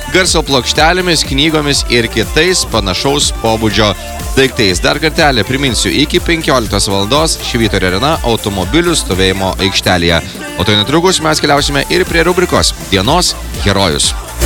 garso plokštelėmis, knygomis ir kitais panašaus pobūdžio daiktais. Dar kartelį priminsiu, iki 15 valandos Švyturio arena automobilių stovėjimo aikštelėje. O tai netrukus mes keliausime ir prie rubrikos Dienos herojus.